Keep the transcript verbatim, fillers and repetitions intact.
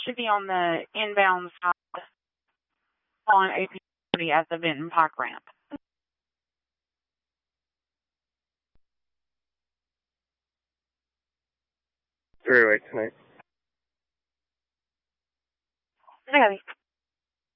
Should be on the inbound side on A P thirty at the Vinton Pike ramp. Three away tonight. Okay.